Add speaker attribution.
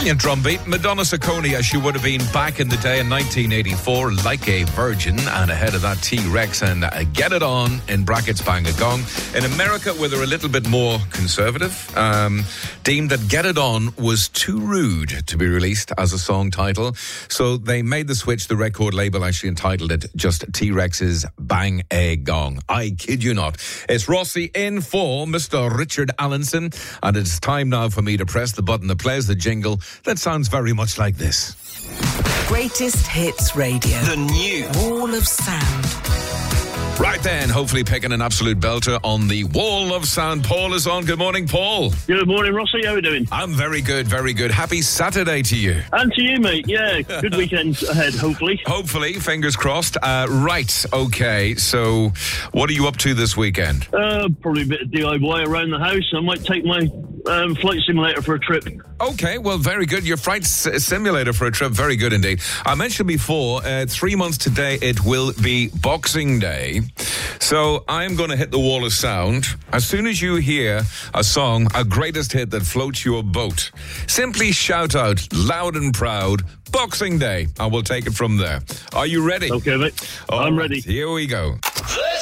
Speaker 1: Brilliant drum beat. Madonna Saccone, as she would have been back in the day in 1984, like a virgin, and ahead of that T-Rex and Get It On, in brackets, Bang a Gong. In America, where they're a little bit more conservative, deemed that Get It On was too rude to be released as a song title, so they made the switch. The record label actually entitled it just T-Rex's Bang a Gong. I kid you not. It's Rossi in for Mr. Richard Allenson, and it's time now for me to press the button that plays the jingle that sounds very much like this.
Speaker 2: Greatest Hits Radio.
Speaker 3: The new
Speaker 2: Wall of Sound.
Speaker 1: Right then, hopefully picking an absolute belter on the Wall of Sound. Paul is on. Good morning, Paul.
Speaker 4: Good morning, Rossi. How are we doing?
Speaker 1: I'm very good, very good. Happy Saturday to you.
Speaker 4: And to you, mate. Yeah, good weekend ahead, hopefully.
Speaker 1: Hopefully, fingers crossed. Right, okay. So, what are you up to this weekend?
Speaker 4: Probably a bit of DIY around the house. I might take my flight simulator for a trip.
Speaker 1: Okay, well, very good. Your flight simulator for a trip, very good indeed. I mentioned before, 3 months today, it will be Boxing Day. So I'm going to hit the Wall of Sound. As soon as you hear a song, a greatest hit that floats your boat, simply shout out loud and proud, Boxing Day. I will take it from there. Are you ready?
Speaker 4: Okay, mate. I'm ready.
Speaker 1: Here we go.